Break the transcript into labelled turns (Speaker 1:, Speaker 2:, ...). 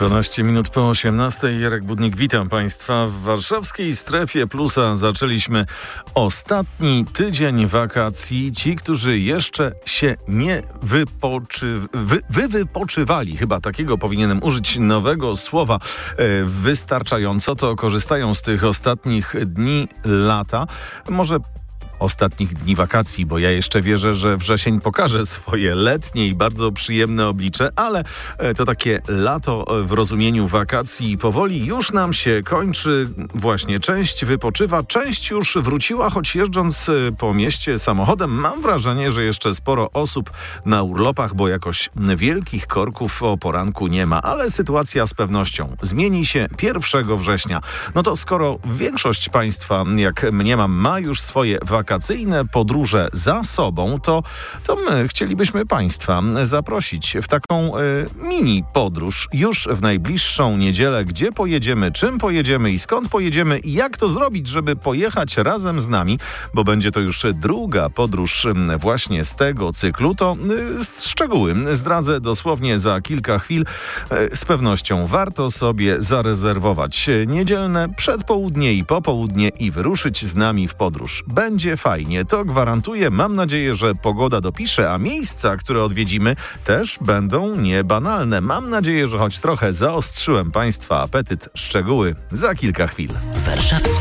Speaker 1: 12 minut po 18. Jarek Budnik, witam Państwa. W warszawskiej strefie plusa zaczęliśmy ostatni tydzień wakacji. Ci, którzy jeszcze się nie wypoczywali, chyba takiego powinienem użyć nowego słowa, wystarczająco, to korzystają z tych ostatnich dni lata. Może ostatnich dni wakacji, bo ja jeszcze wierzę, że wrzesień pokaże swoje letnie i bardzo przyjemne oblicze, ale to takie lato w rozumieniu wakacji powoli już nam się kończy. Właśnie część wypoczywa, część już wróciła, choć jeżdżąc po mieście samochodem mam wrażenie, że jeszcze sporo osób na urlopach, bo jakoś wielkich korków o poranku nie ma, ale sytuacja z pewnością zmieni się 1 września. No to skoro większość Państwa, jak mniemam, ma już swoje wakacyjne podróże za sobą, to my chcielibyśmy Państwa zaprosić w taką mini podróż już w najbliższą niedzielę. Gdzie pojedziemy, czym pojedziemy i skąd pojedziemy i jak to zrobić, żeby pojechać razem z nami, bo będzie to już druga podróż właśnie z tego cyklu. To szczegóły zdradzę dosłownie za kilka chwil. Z pewnością warto sobie zarezerwować niedzielne przedpołudnie i popołudnie i wyruszyć z nami w podróż. Będzie fajnie, to gwarantuję. Mam nadzieję, że pogoda dopisze, a miejsca, które odwiedzimy, też będą niebanalne. Mam nadzieję, że choć trochę zaostrzyłem Państwa apetyt. Szczegóły za kilka chwil.
Speaker 2: Warszawski